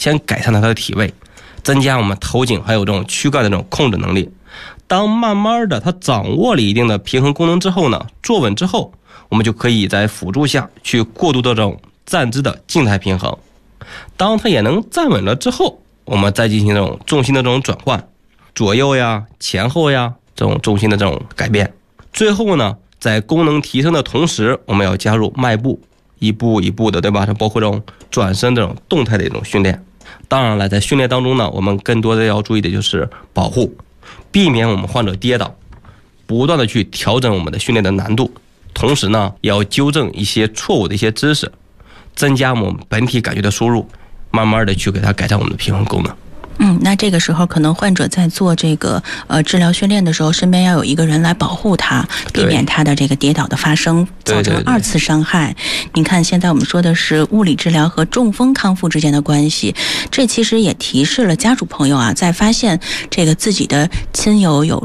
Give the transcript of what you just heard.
先改善他的体位，增加我们头颈还有这种躯干的这种控制能力。当慢慢的他掌握了一定的平衡功能之后呢，坐稳之后，我们就可以在辅助下去过渡到这种站姿的静态平衡。当他也能站稳了之后，我们再进行这种重心的这种转换，左右呀、前后呀这种重心的这种改变。最后呢，在功能提升的同时，我们要加入迈步，一步一步的，对吧？包括这种转身这种动态的一种训练。当然了，在训练当中呢，我们更多的要注意的就是保护，避免我们患者跌倒，不断的去调整我们的训练的难度，同时呢，也要纠正一些错误的一些知识，增加我们本体感觉的输入，慢慢的去给它改善我们的平衡功能。 那这个时候可能患者在做这个治疗训练的时候，身边要有一个人来保护他，避免他的这个跌倒的发生，造成二次伤害。您看现在我们说的是物理治疗和中风康复之间的关系，这其实也提示了家属朋友啊，在发现这个自己的亲友有